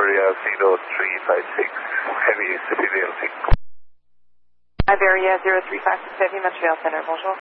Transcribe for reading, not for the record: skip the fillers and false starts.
Iberia 0356 Heavy City VLC. Iberia 0356 Heavy Montreal Center, bonjour.